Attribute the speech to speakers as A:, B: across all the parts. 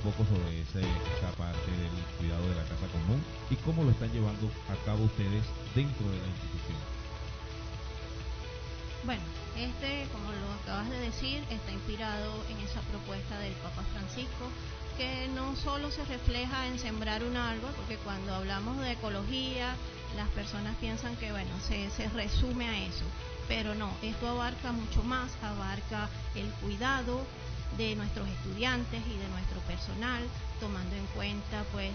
A: poco sobre esa parte del cuidado de la casa común y cómo lo están llevando a cabo ustedes dentro de la institución.
B: Bueno, como lo acabas de decir, está inspirado en esa propuesta del Papa Francisco, que no solo se refleja en sembrar un árbol, porque cuando hablamos de ecología, las personas piensan que, bueno, se resume a eso, pero no, esto abarca mucho más, abarca el cuidado de nuestros estudiantes y de nuestro personal, tomando en cuenta, pues,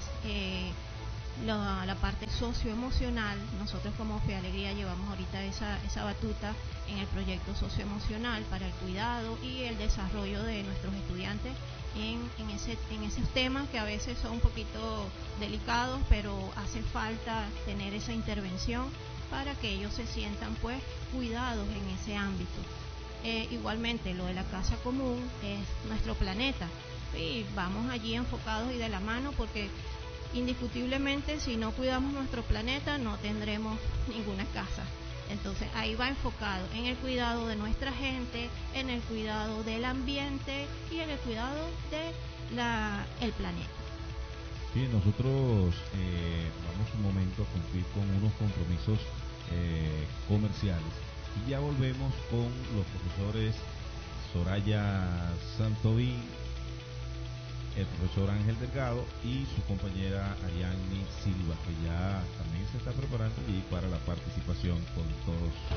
B: la parte socioemocional. Nosotros como Fe Alegría llevamos ahorita esa batuta en el proyecto socioemocional para el cuidado y el desarrollo de nuestros estudiantes en esos temas que a veces son un poquito delicados, pero hace falta tener esa intervención para que ellos se sientan pues cuidados en ese ámbito. Igualmente lo de la casa común es nuestro planeta y vamos allí enfocados y de la mano, porque indiscutiblemente si no cuidamos nuestro planeta no tendremos ninguna casa. Entonces ahí va enfocado en el cuidado de nuestra gente, en el cuidado del ambiente y en el cuidado de el planeta.
A: Sí, nosotros vamos un momento a cumplir con unos compromisos comerciales y ya volvemos con los profesores Soraya Santoví, el profesor Ángel Delgado y su compañera Ariadne Silva, que ya también se está preparando y para la participación con todos